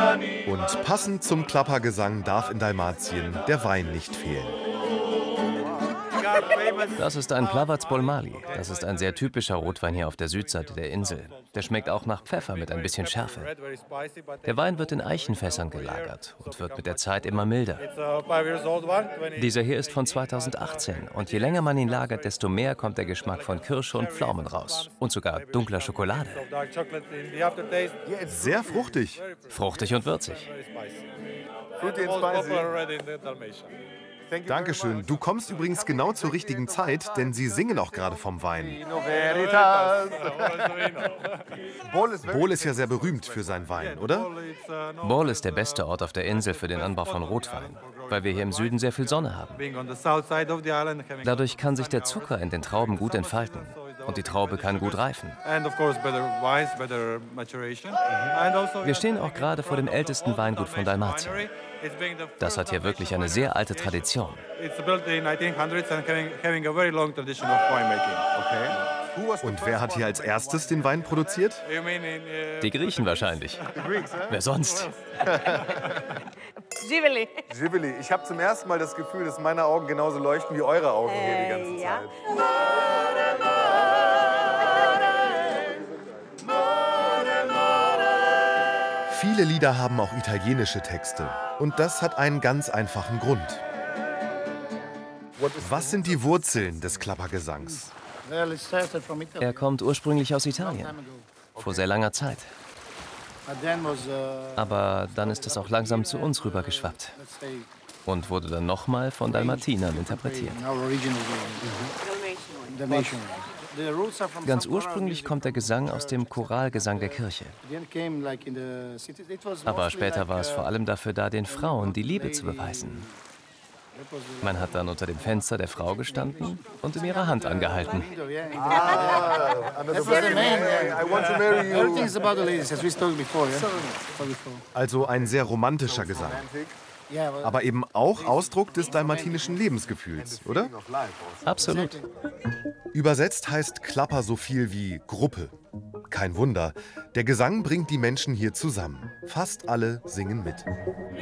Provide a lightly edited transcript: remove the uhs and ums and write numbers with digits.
Und passend zum Klappergesang darf in Dalmatien der Wein nicht fehlen. Das ist ein Plavac Bolmali. Das ist ein sehr typischer Rotwein hier auf der Südseite der Insel. Der schmeckt auch nach Pfeffer mit ein bisschen Schärfe. Der Wein wird in Eichenfässern gelagert und wird mit der Zeit immer milder. Dieser hier ist von 2018 und je länger man ihn lagert, desto mehr kommt der Geschmack von Kirsche und Pflaumen raus. Und sogar dunkler Schokolade. Sehr fruchtig. Fruchtig und würzig. Dankeschön. Du kommst übrigens genau zur richtigen Zeit, denn sie singen auch gerade vom Wein. Bol ist ja sehr berühmt für seinen Wein, oder? Bol ist der beste Ort auf der Insel für den Anbau von Rotwein, weil wir hier im Süden sehr viel Sonne haben. Dadurch kann sich der Zucker in den Trauben gut entfalten und die Traube kann gut reifen. Wir stehen auch gerade vor dem ältesten Weingut von Dalmatien. Das hat hier wirklich eine sehr alte Tradition. Und wer hat hier als erstes den Wein produziert? Die Griechen wahrscheinlich. Wer sonst? Ghibelli. Ich habe zum ersten Mal das Gefühl, dass meine Augen genauso leuchten wie eure Augen hier die ganze Zeit. Viele Lieder haben auch italienische Texte. Und das hat einen ganz einfachen Grund. Was sind die Wurzeln des Klappergesangs? Er kommt ursprünglich aus Italien, vor sehr langer Zeit. Aber dann ist es auch langsam zu uns rübergeschwappt und wurde dann nochmal von Dalmatinern interpretiert. Ganz ursprünglich kommt der Gesang aus dem Choralgesang der Kirche. Aber später war es vor allem dafür da, den Frauen die Liebe zu beweisen. Man hat dann unter dem Fenster der Frau gestanden und um ihre Hand angehalten. Also ein sehr romantischer Gesang. Aber eben auch Ausdruck des dalmatinischen Lebensgefühls, oder? Absolut. Übersetzt heißt Klapper so viel wie Gruppe. Kein Wunder, der Gesang bringt die Menschen hier zusammen. Fast alle singen mit.